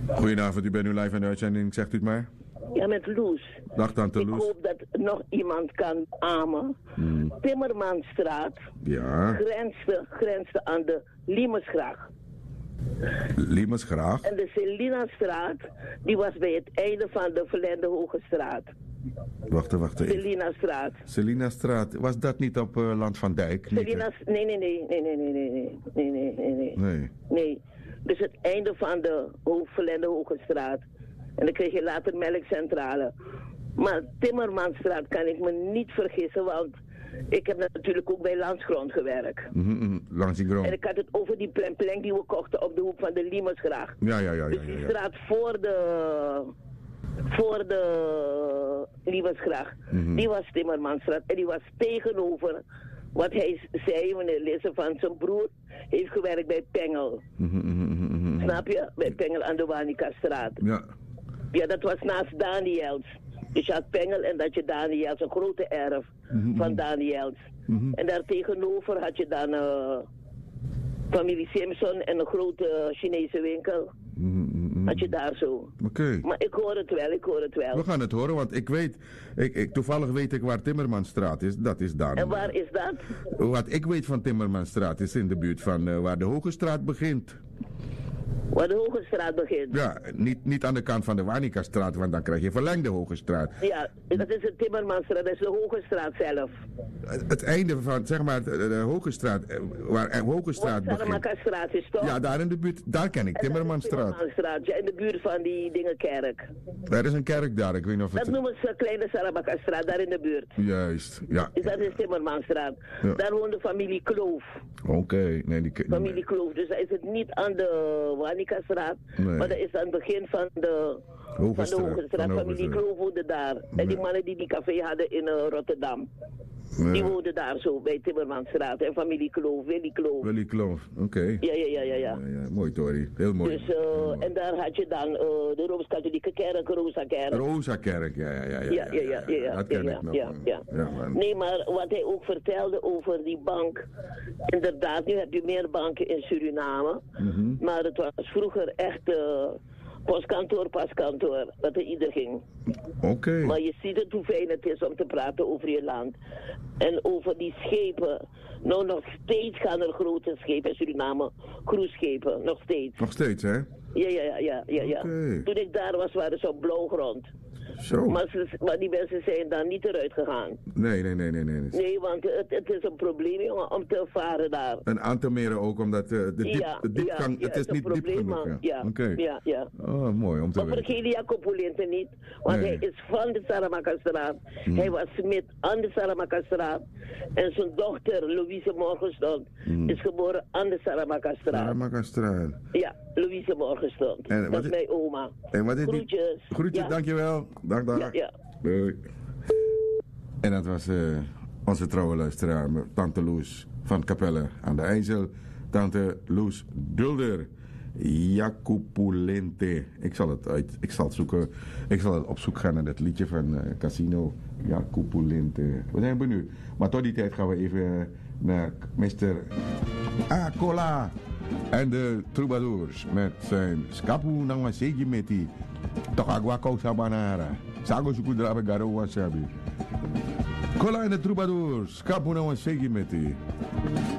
Goedenavond, u bent nu live in de uitzending, zegt u het maar? Ja, met Loes. Dag tante Ik Loes. hoop dat nog iemand kan amen. Timmermansstraat Ja, grensde aan de Limesgracht. Limesgracht. En de Celinastraat, die was bij het einde van de Verlende Hogestraat. Wacht even. Celinastraat. Celinastraat, was dat niet op Land van Dijk? Niet, hè? Nee. Nee. Dus het einde van de Verlende Hogestraat. En dan kreeg je later Melkcentrale. Maar Timmermansstraat kan ik me niet vergissen, want ik heb natuurlijk ook bij Landsgrond gewerkt. Langs die grond. En ik had het over die plein die we kochten op de hoek van de Limesgracht. Ja. Dus die straat voor de Limesgracht, die was Timmermansstraat. En die was tegenover wat hij zei, meneer Lisse, van zijn broer heeft gewerkt bij Pengel. Snap je? Bij Pengel aan de Wanikastraat. Ja. Ja, dat was naast Daniels. Dus je had Pengel en dat je Daniels, een grote erf van Daniels. En daar tegenover had je dan familie Simpson en een grote Chinese winkel. Had je daar zo. Oké. Maar ik hoor het wel. We gaan het horen, want ik weet, toevallig weet ik waar Timmermansstraat is. Dat is daar. En waar is dat? Wat ik weet van Timmermansstraat is in de buurt van waar de Hogestraat begint. Waar de Hogestraat begint. Ja, niet aan de kant van de Wanikastraat, want dan krijg je verlengde Hogestraat. Ja, dat is de Timmermansstraat, dat is de Hogestraat zelf. Het einde van, zeg maar, de Hogestraat, waar Hogestraat begint. Saramakastraat is toch? Ja, daar in de buurt, daar ken ik, Timmermansstraat. Timmermansstraat, ja, in de buurt van die dingenkerk. Er is een kerk daar, ik weet niet of het... Dat noemen ze Kleine Saramakastraat, daar in de buurt. Juist, ja. Dat is Timmermansstraat. Ja. Daar woonde familie Kloof. Oké, nee, Familie Kloof, dus dat is het niet aan de Wanikastraat, Nee. maar dat is aan het begin van de Hogestraat. Familie Kloof woonde daar. En die mannen die die café hadden in Rotterdam. Nee. Die woonden daar zo, bij Timmermansstraat. En familie Kloof, Willy Kloof. Willy Kloof, oké. Ja. Mooi, Tori. Heel mooi. Dus, en daar had je dan de Rooms-Katholieke kerk, Rosa-kerk. Rosa-kerk, ja. Dat ken ik nog. Ja. Nee, maar wat hij ook vertelde over die bank. Inderdaad, nu heb je meer banken in Suriname. Maar het was vroeger echt paskantoor, dat er ieder ging. Oké. Maar je ziet het hoe fijn het is om te praten over je land. En over die schepen. Nou, nog steeds gaan er grote schepen in Suriname. Cruiseschepen, nog steeds. Nog steeds, hè? Ja. Oké. Toen ik daar was, waren ze op blauwgrond. Zo. Maar die mensen zijn dan niet eruit gegaan. Nee. Nee, want het is een probleem, jongen, om te varen daar. En aan te meren ook, omdat de diepgang, het is niet diep genoeg. Ja. Oh, mooi om te Maar weten. vergeet die Jacob Polente niet, want hij is van de Saramakastraat. Hij was smid aan de Saramakastraat. En zijn dochter, Louise Morgenstond, is geboren aan de Saramakastraat. Saramakastraat. Ja, Louise Morgenstond. Dat is mijn oma. En wat is Groetjes. Groetjes, Ja. dankjewel. Dag. Ja. Doei. En dat was onze trouwe luisteraar, tante Loes van Capelle aan de IJssel. Tante Loes Dulder. Jacopulente. Ik zal het zoeken. Ik zal op zoek gaan naar dat liedje van Casino. Jacopulente. We zijn benieuwd. Maar tot die tijd gaan we even naar Mr. Cola en de Troubadours met zijn Skapu Nangmasegi Meti. Toch agua causa banara. Sago sukudrabe garo wasabi. Cola en de Troubadours. Skapu Nangmasegi Meti.